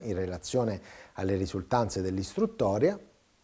in relazione alle risultanze dell'istruttoria,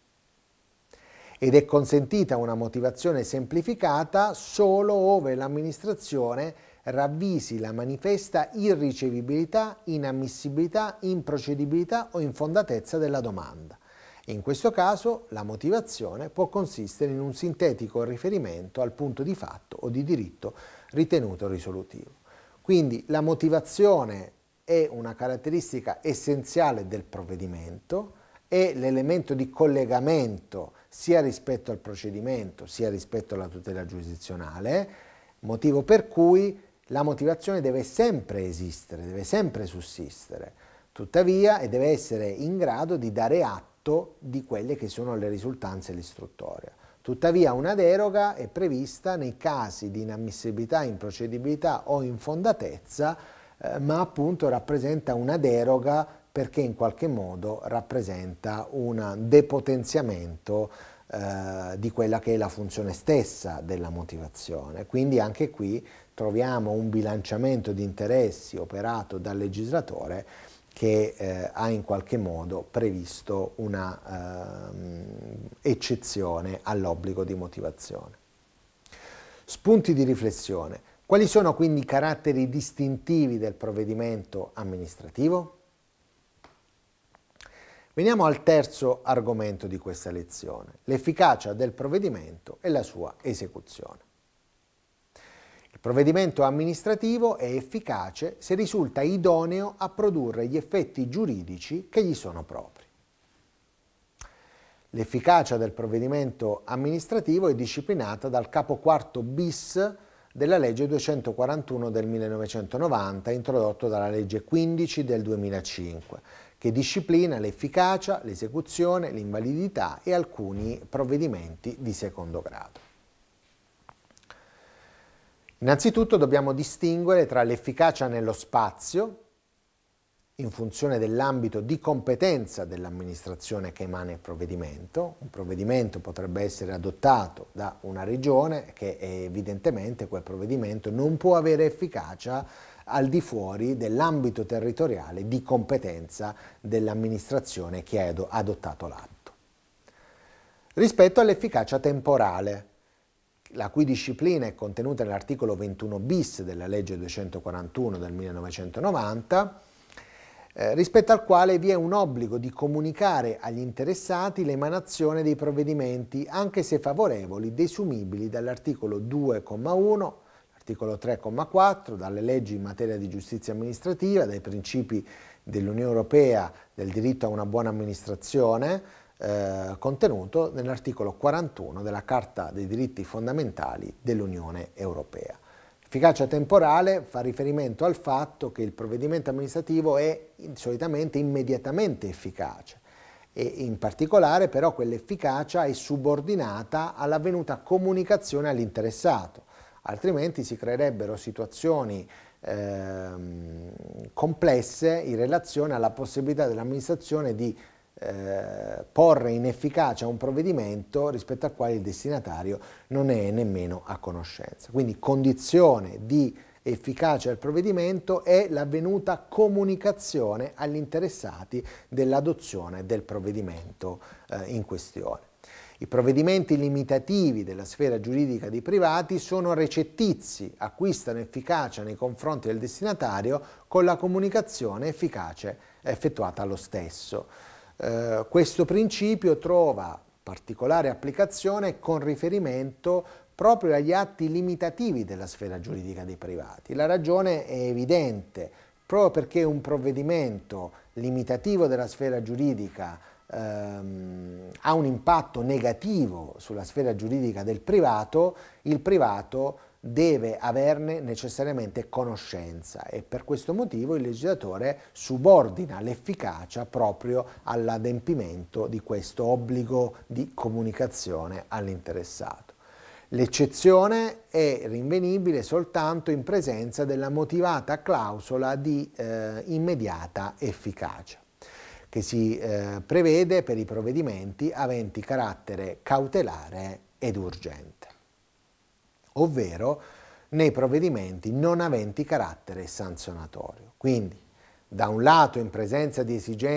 ed è consentita una motivazione semplificata solo ove l'amministrazione ravvisi la manifesta irricevibilità, inammissibilità, improcedibilità o infondatezza della domanda. In questo caso la motivazione può consistere in un sintetico riferimento al punto di fatto o di diritto ritenuto risolutivo. Quindi la motivazione è una caratteristica essenziale del provvedimento, è l'elemento di collegamento sia rispetto al procedimento sia rispetto alla tutela giurisdizionale, motivo per cui la motivazione deve sempre esistere, deve sempre sussistere, tuttavia deve essere in grado di dare atto di quelle che sono le risultanze dell'istruttoria. Tuttavia una deroga è prevista nei casi di inammissibilità, improcedibilità o infondatezza, ma appunto rappresenta una deroga perché in qualche modo rappresenta un depotenziamento di quella che è la funzione stessa della motivazione. Quindi anche qui troviamo un bilanciamento di interessi operato dal legislatore che ha in qualche modo previsto una eccezione all'obbligo di motivazione. Spunti di riflessione. Quali sono quindi i caratteri distintivi del provvedimento amministrativo? Veniamo al terzo argomento di questa lezione, l'efficacia del provvedimento e la sua esecuzione. Il provvedimento amministrativo è efficace se risulta idoneo a produrre gli effetti giuridici che gli sono propri. L'efficacia del provvedimento amministrativo è disciplinata dal capo quarto bis della legge 241 del 1990, introdotto dalla legge 15 del 2005, che disciplina l'efficacia, l'esecuzione, l'invalidità e alcuni provvedimenti di secondo grado. Innanzitutto dobbiamo distinguere tra l'efficacia nello spazio, in funzione dell'ambito di competenza dell'amministrazione che emana il provvedimento. Un provvedimento potrebbe essere adottato da una regione che evidentemente quel provvedimento non può avere efficacia al di fuori dell'ambito territoriale di competenza dell'amministrazione che ha adottato l'atto. Rispetto all'efficacia temporale, la cui disciplina è contenuta nell'articolo 21 bis della legge 241 del 1990, rispetto al quale vi è un obbligo di comunicare agli interessati l'emanazione dei provvedimenti, anche se favorevoli, desumibili dall'articolo 2,1, l'articolo 3,4, dalle leggi in materia di giustizia amministrativa, dai principi dell'Unione Europea del diritto a una buona amministrazione, contenuto nell'articolo 41 della Carta dei diritti fondamentali dell'Unione Europea. L'efficacia temporale fa riferimento al fatto che il provvedimento amministrativo è solitamente immediatamente efficace e in particolare però quell'efficacia è subordinata all'avvenuta comunicazione all'interessato, altrimenti si creerebbero situazioni complesse in relazione alla possibilità dell'amministrazione di porre in efficacia un provvedimento rispetto al quale il destinatario non è nemmeno a conoscenza. Quindi condizione di efficacia del provvedimento è l'avvenuta comunicazione agli interessati dell'adozione del provvedimento in questione. I provvedimenti limitativi della sfera giuridica dei privati sono recettizi, acquistano efficacia nei confronti del destinatario con la comunicazione efficace effettuata allo stesso. Questo principio trova particolare applicazione con riferimento proprio agli atti limitativi della sfera giuridica dei privati. La ragione è evidente, proprio perché un provvedimento limitativo della sfera giuridica ha un impatto negativo sulla sfera giuridica del privato, il privato deve averne necessariamente conoscenza e per questo motivo il legislatore subordina l'efficacia proprio all'adempimento di questo obbligo di comunicazione all'interessato. L'eccezione è rinvenibile soltanto in presenza della motivata clausola di immediata efficacia, che si prevede per i provvedimenti aventi carattere cautelare ed urgente, ovvero nei provvedimenti non aventi carattere sanzionatorio. Quindi Da un lato, in presenza di esigenze